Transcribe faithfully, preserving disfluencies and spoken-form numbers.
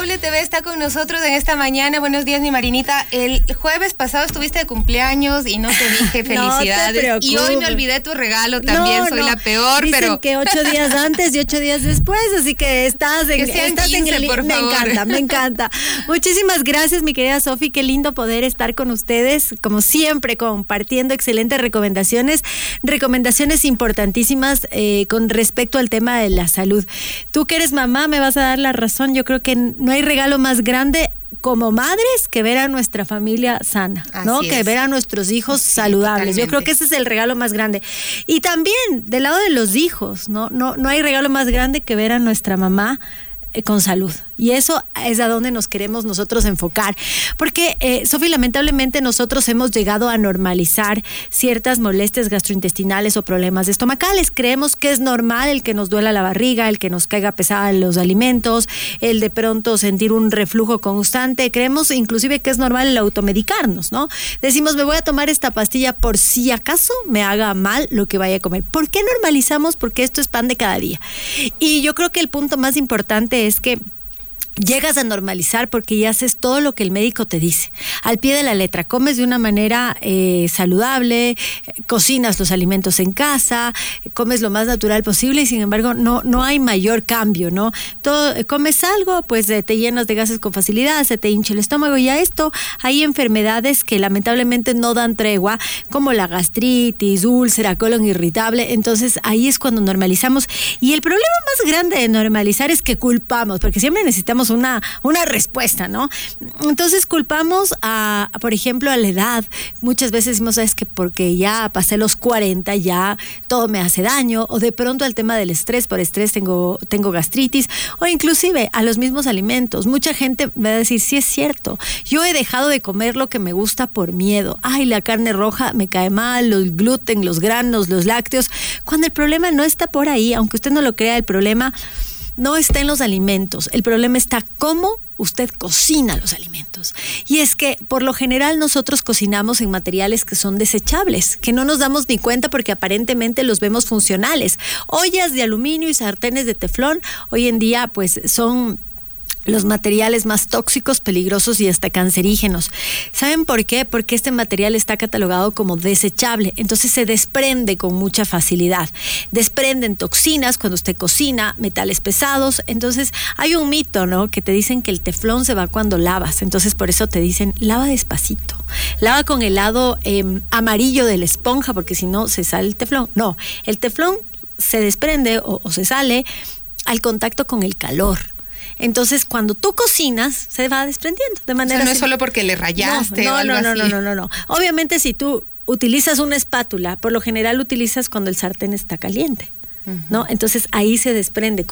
W T V está con nosotros en esta mañana. Buenos días, mi Marinita. El jueves pasado estuviste de cumpleaños y no te dije felicidades. No te y hoy me olvidé tu regalo también, no, soy no. la peor. Dicen pero que ocho días antes y ocho días después, así que estás en, que estás quince, en el... por me favor. encanta, me encanta. Muchísimas gracias, mi querida Sofi. Qué lindo poder estar con ustedes, como siempre, compartiendo excelentes recomendaciones, recomendaciones importantísimas eh, con respecto al tema de la salud. Tú que eres mamá, me vas a dar la razón. Yo creo que no hay regalo más grande como madres que ver a nuestra familia sana, ¿no? Así que es. ver a nuestros hijos sí, saludables. totalmente. Yo creo que ese es el regalo más grande. Y también del lado de los hijos, ¿no? No, no hay regalo más grande que ver a nuestra mamá eh, con salud. Y eso es a donde nos queremos nosotros enfocar. Porque, eh, Sofi, lamentablemente nosotros hemos llegado a normalizar ciertas molestias gastrointestinales o problemas estomacales. Creemos que es normal el que nos duela la barriga, el que nos caiga pesada los alimentos, el de pronto sentir un reflujo constante. Creemos inclusive que es normal el automedicarnos, ¿no? Decimos, me voy a tomar esta pastilla por si acaso me haga mal lo que vaya a comer. ¿Por qué normalizamos? Porque esto es pan de cada día. Y yo creo que el punto más importante es que llegas a normalizar porque ya haces todo lo que el médico te dice, al pie de la letra. Comes de una manera eh, saludable, eh, cocinas los alimentos en casa, eh, comes lo más natural posible y sin embargo no, no hay mayor cambio, ¿no? Todo, eh, comes algo, pues eh, te llenas de gases con facilidad, se te hincha el estómago y a esto hay enfermedades que lamentablemente no dan tregua, como la gastritis, úlcera, colon irritable. Entonces ahí es cuando normalizamos. Y el problema más grande de normalizar es que culpamos, porque siempre necesitamos Una, una respuesta, ¿no? Entonces culpamos a, por ejemplo, a la edad. Muchas veces decimos, ¿sabes qué? Porque ya pasé los cuarenta, ya todo me hace daño, o de pronto al tema del estrés, por estrés tengo, tengo gastritis, o inclusive a los mismos alimentos. Mucha gente va a decir, sí es cierto, yo he dejado de comer lo que me gusta por miedo. Ay, la carne roja me cae mal, los gluten, los granos, los lácteos, cuando el problema no está por ahí, aunque usted no lo crea, el problema no está en los alimentos, el problema está cómo usted cocina los alimentos. Y es que por lo general nosotros cocinamos en materiales que son desechables, que no nos damos ni cuenta porque aparentemente los vemos funcionales. Ollas de aluminio y sartenes de teflón hoy en día pues son los materiales más tóxicos, peligrosos y hasta cancerígenos. ¿Saben por qué? Porque este material está catalogado como desechable, entonces se desprende con mucha facilidad. Desprenden toxinas cuando usted cocina, metales pesados. Entonces hay un mito, ¿no? Que te dicen que el teflón se va cuando lavas, entonces por eso te dicen, lava despacito. Lava con el lado eh, amarillo de la esponja, porque si no se sale el teflón. No, el teflón se desprende o, o se sale al contacto con el calor. Entonces, cuando tú cocinas, se va desprendiendo de manera... O sea, no así. Es solo porque le rayaste no, o algo no, no, así. No, no, no, no. Obviamente, si tú utilizas una espátula, por lo general utilizas cuando el sartén está caliente, uh-huh. ¿no? Entonces, ahí se desprende.